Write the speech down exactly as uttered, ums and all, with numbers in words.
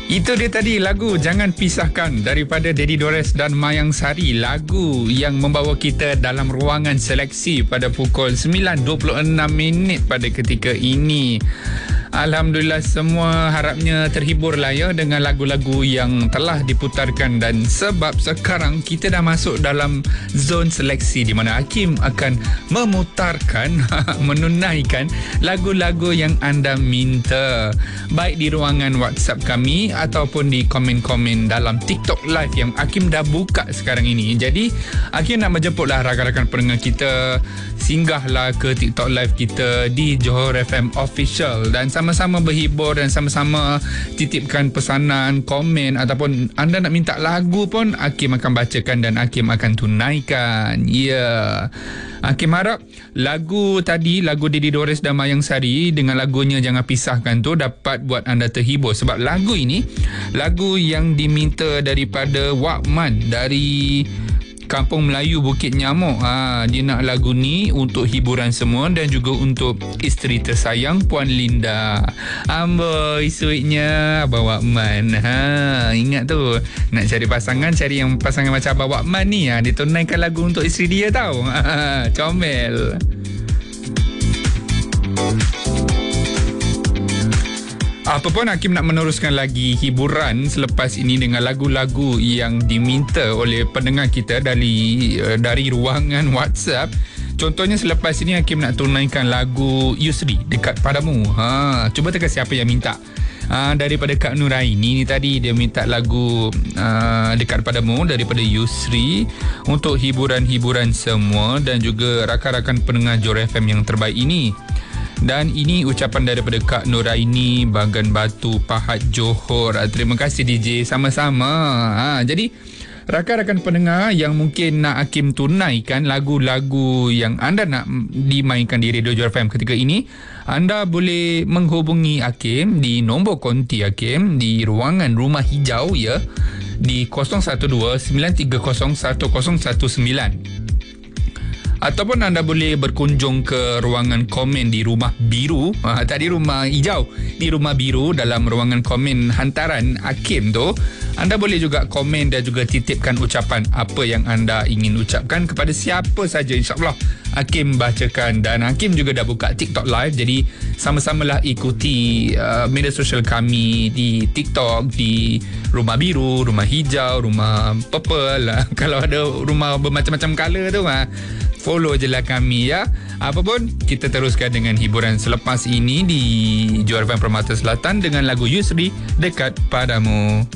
Itu dia tadi lagu Jangan Pisahkan daripada Dedi Dores dan Mayang Sari. Lagu yang membawa kita dalam ruangan seleksi pada pukul sembilan dua puluh enam minit pada ketika ini. Alhamdulillah, semua harapnya terhibur lah ya dengan lagu-lagu yang telah diputarkan, dan sebab sekarang kita dah masuk dalam zon seleksi di mana Hakim akan memutarkan menunaikan lagu-lagu yang anda minta, baik di ruangan WhatsApp kami ataupun di komen-komen dalam TikTok Live yang Hakim dah buka sekarang ini. Jadi Hakim nak menjemputlah rakan-rakan pendengar kita, singgahlah ke TikTok Live kita di Johor F M Official dan sama-sama berhibur dan sama-sama titipkan pesanan, komen ataupun anda nak minta lagu pun Hakim akan bacakan dan Hakim akan tunaikan. Ya, yeah. Hakim harap lagu tadi, lagu Dedi Dores dan Mayang Sari dengan lagunya Jangan Pisahkan tu dapat buat anda terhibur, sebab lagu ini lagu yang diminta daripada Wakman dari Kampung Melayu Bukit Nyamuk. Ha, dia nak lagu ni untuk hiburan semua dan juga untuk isteri tersayang Puan Linda. Amboi, sweetnya Abang Wakman. Ha, ingat tu, nak cari pasangan, cari yang pasangan macam Abang Wakman ni. Ha, dia tunaikan lagu untuk isteri dia tau. Ha, comel. Apa pun, Hakim nak meneruskan lagi hiburan selepas ini dengan lagu-lagu yang diminta oleh pendengar kita dari dari ruangan WhatsApp. Contohnya selepas ini Hakim nak tunaikan lagu Yusri, Dekat Padamu. Ha, cuba teka siapa yang minta. Ha, daripada Kak Nuraini ni tadi, dia minta lagu uh, Dekat Padamu daripada Yusri untuk hiburan-hiburan semua dan juga rakan-rakan pendengar Johor F M yang terbaik ini. Dan ini ucapan daripada Kak Nuraini, Bagan Batu, Pahat, Johor. Terima kasih D J, sama-sama. Ha, jadi rakan-rakan pendengar yang mungkin nak Hakim tunaikan lagu-lagu yang anda nak dimainkan di Radio Johor F M ketika ini, anda boleh menghubungi Hakim di nombor konti Hakim di ruangan Rumah Hijau ya, di kosong satu dua sembilan tiga kosong satu kosong satu sembilan. Ataupun anda boleh berkunjung ke ruangan komen di Rumah Biru. Ha, tadi Rumah Hijau, di Rumah Biru, dalam ruangan komen hantaran Hakim tu. Anda boleh juga komen dan juga titipkan ucapan apa yang anda ingin ucapkan kepada siapa saja. InsyaAllah Hakim bacakan. Dan Hakim juga dah buka TikTok Live, jadi sama-samalah ikuti uh, media sosial kami di TikTok, di Rumah Biru, Rumah Hijau, Rumah Purple. Kalau ada rumah bermacam-macam colour tu, ha, follow je lah kami ya. Apapun, kita teruskan dengan hiburan selepas ini di Johor F M Permata Selatan dengan lagu Yusri, Dekat Padamu.